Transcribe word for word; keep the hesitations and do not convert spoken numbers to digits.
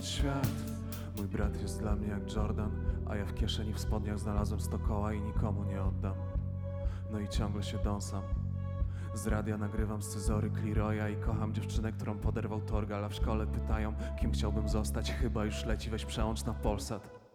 poznać świat. Mój brat jest dla mnie jak Jordan, a ja w kieszeni w spodniach znalazłem sto koła i nikomu nie oddam. No i ciągle się dąsam. Z radia nagrywam scyzory Cleroya i kocham dziewczynę, którą poderwał Torgal, a w szkole pytają, kim chciałbym zostać. Chyba już leci, weź przełącz na Polsat.